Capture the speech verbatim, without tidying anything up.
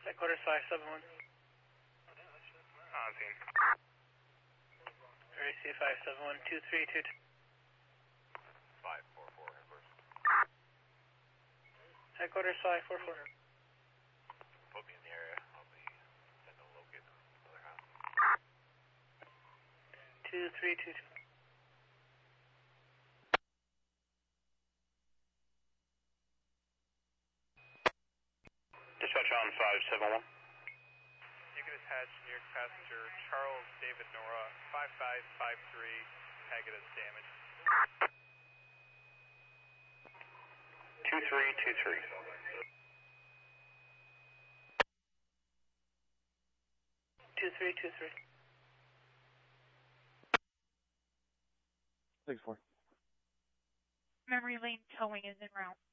Headquarters five seven one. On scene. R A C five seven one, two three two two. five four four, headquarters. Headquarters five four four. Put me in the area. I'll be sent to locate the other house. two three two two. Dispatch on five seven one. You can attach New York passenger Charles David Nora, five five five three, Haggadah damage. two three two three. two three two three. six four. Memory lane towing is en route.